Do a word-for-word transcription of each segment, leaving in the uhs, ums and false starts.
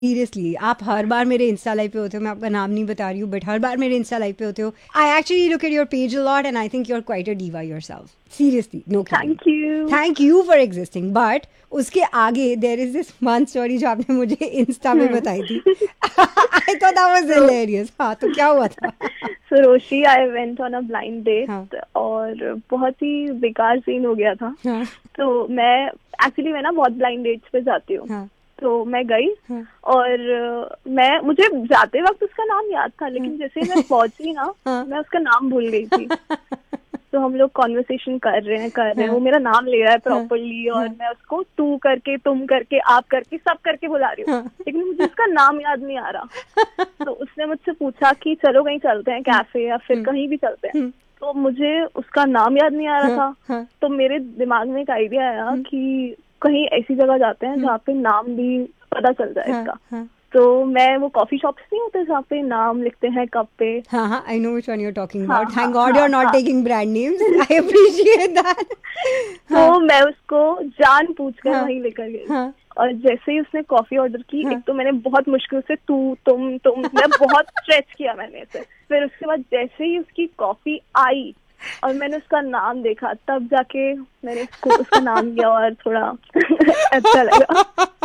Seriously आप हर बार मेरे Insta live पे होते हो, मैं आपका नाम नहीं बता रही हूँ बट हर बार मेरे इंस्टा लाइव पे होते हो. I actually look at your page a lot and I think you are quite a diva yourself. Seriously, no kidding. Thank you. Thank you for existing. But उसके आगे there is this one story जो आपने मुझे Insta पे बताई थी. I thought that was hilarious. हाँ, तो क्या हुआ था? सो रोशी, I went on a blind date हाँ. और बहुत ही बेकार सीन हो गया था. हाँ. तो मैं एक्चुअली मैं ना बहुत ब्लाइंड डेट्स पे जाती हूँ. हाँ. तो मैं गई. हाँ. और मैं मुझे जाते वक्त उसका नाम याद था, लेकिन जैसे मैं पहुंची ना, हाँ. मैं उसका नाम भूल गई थी. तो हम लोग कॉन्वर्सेशन कर रहे हैं कर रहे हैं हाँ. वो मेरा नाम ले रहा है प्रॉपरली. हाँ. और मैं उसको तू करके, तुम करके, आप करके, सब करके बुला रही हूँ. हाँ. लेकिन मुझे उसका नाम याद नहीं आ रहा. तो उसने मुझसे पूछा कि चलो कहीं चलते हैं, कैफे या फिर कहीं भी चलते हैं. तो मुझे उसका नाम याद नहीं आ रहा था. हाँ. तो मेरे दिमाग में एक आइडिया आया कि कहीं ऐसी जगह जाते हैं जहाँ पे नाम भी पता चल जाए इसका. हाँ. तो मैं वो कॉफी शॉप्स नहीं होते जहाँ पे नाम लिखते हैं कप पे. हाँ हाँ, I know which one you're talking हाँ, about. Thank हाँ, God you're हाँ, not हाँ. taking brand names. I appreciate that. तो मैं उसको जान पूछ कर हाँ. वहीं लेकर गई. हाँ. और जैसे ही उसने कॉफी ऑर्डर की, हाँ. एक तो मैंने बहुत मुश्किल से तू तुम तुम मैं बहुत स्ट्रेच किया मैंने इसे. फिर उसके बाद जैसे ही उसकी कॉफी आई और मैंने उसका नाम देखा, तब जाके मैंने उसको उसका नाम लिया और थोड़ा अच्छा लगा.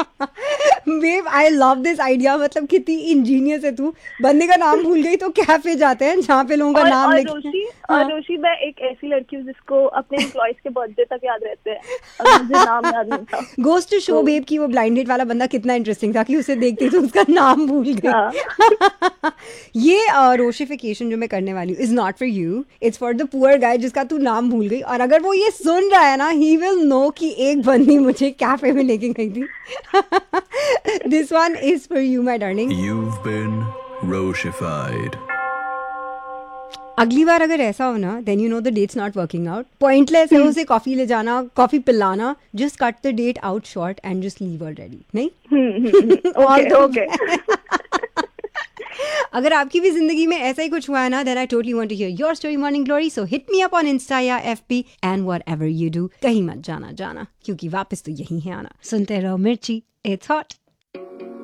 Babe, I love this idea. मतलब कितनी इंजीनियस है तू. बंदे का नाम भूल गई तो कैफे जाते हैं जहाँ पे लोगों का और, नाम और लिखे. रोशी हाँ. और रोशी मैं एक ऐसी लड़की हूँ जिसको अपने एम्प्लॉयज के बर्थडे तक याद रहते हैं और मुझे नाम याद नहीं था. Goes to show, babe, कि वो ब्लाइंड डेट वाला बंदा कितना इंटरेस्टिंग था कि उसे देखते तो उसका नाम भूल गई. हाँ. ये रोशिफिकेशन जो मैं करने वाली हूँ is not for you, it's for the poor guy जिसका तू नाम भूल गई. और अगर वो ये सुन रहा है ना, ही विल नो कि एक बंदी मुझे कैफे में लेके गई थी. This one is for you my darling. You've been Roshified. अगली बार अगर ऐसा हो ना, then you know the dates not working out. Pointless है उसे कॉफी ले जाना, कॉफी पिलाना. Just cut the date out short and just leave already. नहीं. Okay okay. अगर आपकी भी जिंदगी में ऐसा ही कुछ हुआ है ना, then I totally want to here your story morning glory. So hit me up on Insta या FB and whatever you do. कहीं मत जाना जाना, क्योंकि वापस तो यही है आना. सुनते रहो मिर्ची, इट्स हॉट.